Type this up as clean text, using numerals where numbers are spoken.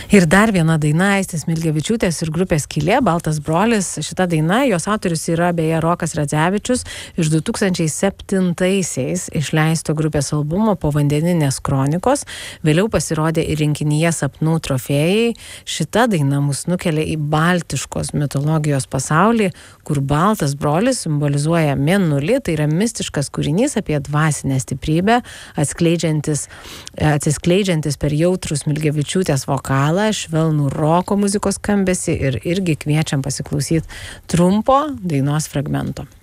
Ir dar viena daina Aistės Smilgevičiūtės ir grupės Skylė, Baltas brolis. Šita daina, jos autorius yra beje Rokas Radzevičius iš 2007-aisiais išleisto grupės albumo Povandeninės kronikos. Vėliau pasirodė ir rinkinyje Sapnų trofėjai. Šita daina mus nukelia į baltiškos mitologijos pasaulį, kur baltas brolis simbolizuoja mėnulį. Tai yra mistiškas kūrinys apie dvasinę stiprybę, atsiskleidžiantis per jautrų Smilgevičiūtės vokalą, švelnų roko muzikos skambesį ir irgi kviečiam pasiklausyti trumpo dainos fragmento.